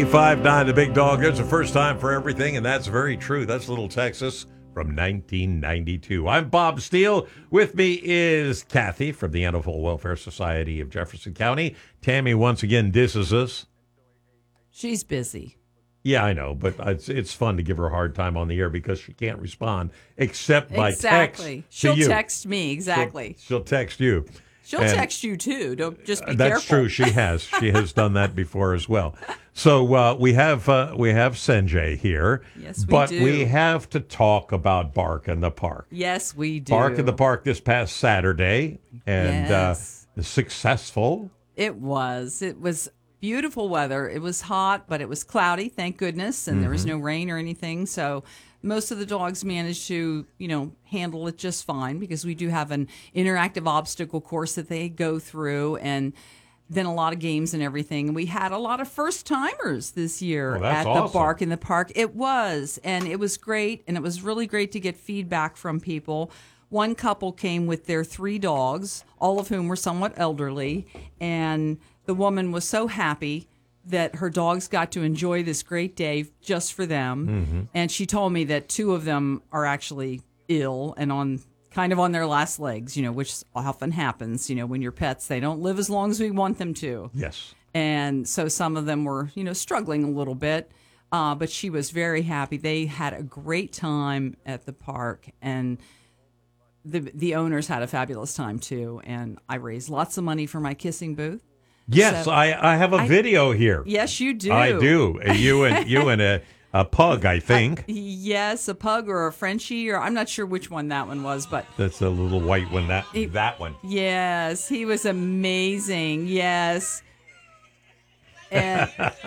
5'9", the big dog. There's a first time for everything, and that's very true. That's Little Texas from 1992. I'm Bob Steele. With me is Kathy from the Animal Welfare Society of Jefferson County. Tammy once again disses us. She's busy. Yeah, I know, but it's fun to give her a hard time on the air because she can't respond except by text. She'll text me, exactly. She'll text you. She'll text you, too. Don't just be That's careful. true. She has. She has done that before as well. So we have Sanjay here. Yes, we but do. we have to talk about Bark in the Park. Yes, we do. Bark in the Park this past Saturday, and successful. It was. It was beautiful weather. It was hot, but it was cloudy, thank goodness, and there was no rain or anything. So most of the dogs managed to, handle it just fine because we do have an interactive obstacle course that they go through, and then a lot of games and everything. And we had a lot of first-timers this year at the Bark in the Park. It was, and it was great, and it was really great to get feedback from people. One couple came with their 3 dogs, all of whom were somewhat elderly, and the woman was so happy that her dogs got to enjoy this great day just for them. Mm-hmm. And she told me that 2 of them are actually ill and on their last legs, which often happens, when your pets, they don't live as long as we want them to. Yes. And so some of them were, struggling a little bit. But she was very happy. They had a great time at the park, and the owners had a fabulous time too. And I raised lots of money for my kissing booth. Yes, So I have a video here. Yes, you do. I do. You and a pug, I think. Yes, a pug or a Frenchie, or I'm not sure which one that one was, but that's a little white one. That one. Yes, he was amazing. Yes. And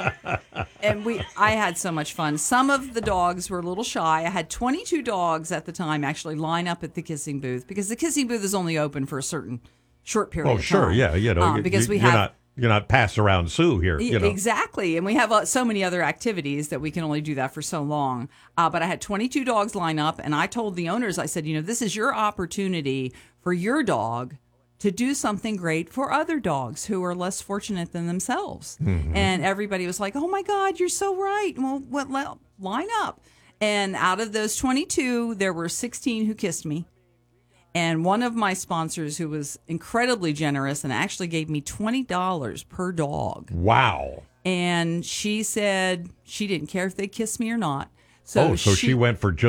I had so much fun. Some of the dogs were a little shy. I had 22 dogs at the time actually line up at the kissing booth because the kissing booth is only open for a certain short period of time. Oh, sure, yeah, because you're not pass around Sue here. Exactly. And we have so many other activities that we can only do that for so long. But I had 22 dogs line up, and I told the owners, I said, this is your opportunity for your dog to do something great for other dogs who are less fortunate than themselves. Mm-hmm. And everybody was like, oh, my God, you're so right. Well, line up. And out of those 22, there were 16 who kissed me. And one of my sponsors, who was incredibly generous and actually gave me $20 per dog. Wow. And she said she didn't care if they kissed me or not. So she went for just